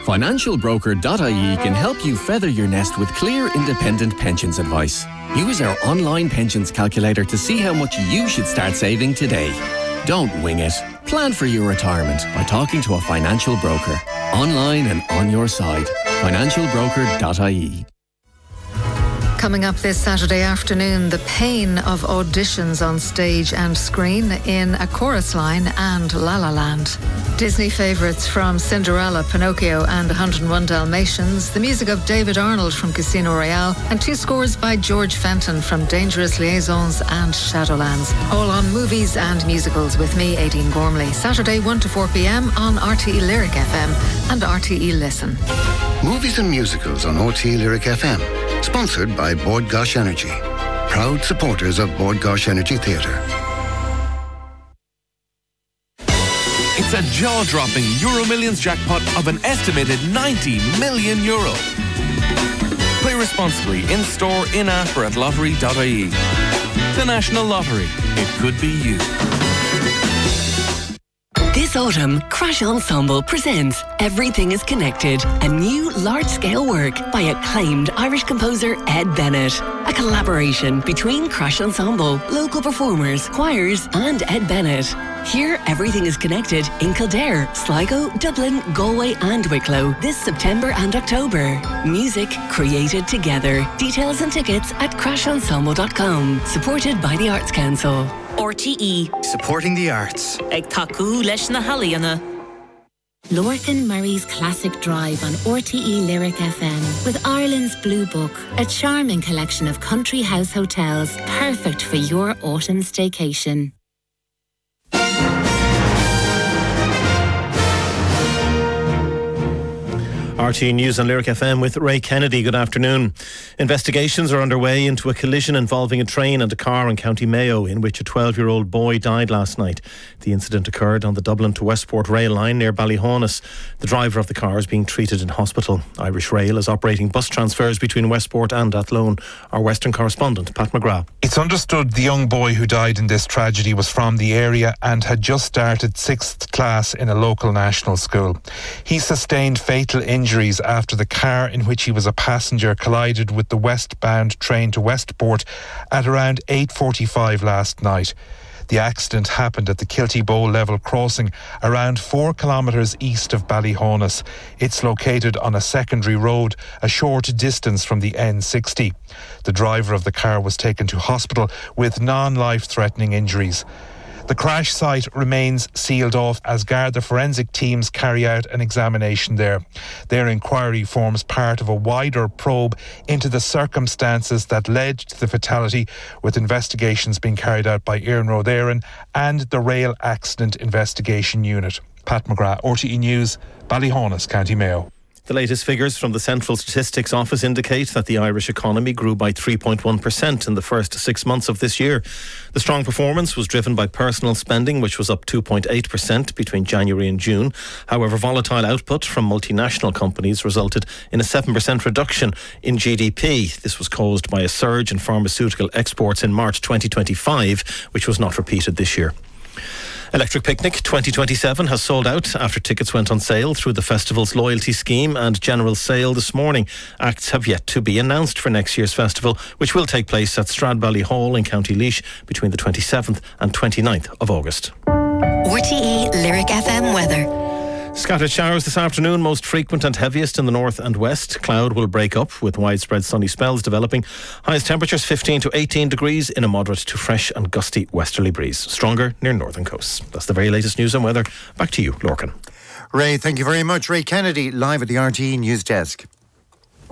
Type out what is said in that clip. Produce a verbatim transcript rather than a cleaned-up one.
financial broker dot I E can help you feather your nest with clear, independent pensions advice. Use our online pensions calculator to see how much you should start saving today. Don't wing it. Plan for your retirement by talking to a financial broker. Online and on your side. financial broker dot I E. Coming up this Saturday afternoon, the pain of auditions on stage and screen in A Chorus Line and La La Land. Disney favourites from Cinderella, Pinocchio and one hundred one Dalmatians, the music of David Arnold from Casino Royale, and two scores by George Fenton from Dangerous Liaisons and Shadowlands. All on movies and musicals with me, Aideen Gormley. Saturday one to four p.m. on R T E Lyric F M and R T E Listen. Movies and musicals on R T E Lyric F M. Sponsored by Bord Gáis Energy. Proud supporters of Bord Gáis Energy Theatre. It's a jaw-dropping Euro Millions jackpot of an estimated ninety million euro. Play responsibly in store, in-app or at lottery dot I E. The National Lottery. It could be you. This autumn, Crash Ensemble presents Everything is Connected, a new large-scale work by acclaimed Irish composer Ed Bennett. A collaboration between Crash Ensemble, local performers, choirs and Ed Bennett. Hear Everything is Connected in Kildare, Sligo, Dublin, Galway and Wicklow this September and October. Music created together. Details and tickets at crash ensemble dot com. Supported by the Arts Council. R T E. Supporting the arts. Ag taku leis na haliana. Lorcan Murray's Classic Drive on R T E Lyric F M with Ireland's Blue Book, a charming collection of country house hotels perfect for your autumn staycation. R T E News on Lyric F M with Ray Kennedy. Good afternoon. Investigations are underway into a collision involving a train and a car in County Mayo in which a twelve-year-old boy died last night. The incident occurred on the Dublin to Westport rail line near Ballyhaunis. The driver of the car is being treated in hospital. Irish Rail is operating bus transfers between Westport and Athlone. Our Western correspondent, Pat McGrath. It's understood the young boy who died in this tragedy was from the area and had just started sixth class in a local national school. He sustained fatal injuries Injuries after the car in which he was a passenger collided with the westbound train to Westport at around eight forty-five last night. The accident happened at the Kilty Bowl level crossing around four kilometres east of Ballyhaunis. It's located on a secondary road a short distance from the N sixty. The driver of the car was taken to hospital with non-life-threatening injuries. The crash site remains sealed off as Garda forensic teams carry out an examination there. Their inquiry forms part of a wider probe into the circumstances that led to the fatality, with investigations being carried out by Iarnród Éireann and the Rail Accident Investigation Unit. Pat McGrath, R T E News, Ballyhaunis, County Mayo. The latest figures from the Central Statistics Office indicate that the Irish economy grew by three point one percent in the first six months of this year. The strong performance was driven by personal spending, which was up two point eight percent between January and June. However, volatile output from multinational companies resulted in a seven percent reduction in G D P. This was caused by a surge in pharmaceutical exports in March twenty twenty-five, which was not repeated this year. Electric Picnic twenty twenty-seven has sold out after tickets went on sale through the festival's loyalty scheme and general sale this morning. Acts have yet to be announced for next year's festival, which will take place at Stradbally Hall in County Laois between the twenty-seventh and twenty-ninth of August. R T E Lyric F M weather. Scattered showers this afternoon, most frequent and heaviest in the north and west. Cloud will break up with widespread sunny spells developing. Highest temperatures fifteen to eighteen degrees in a moderate to fresh and gusty westerly breeze. Stronger near northern coasts. That's the very latest news and weather. Back to you, Lorcan. Ray, thank you very much. Ray Kennedy, live at the R T E News Desk.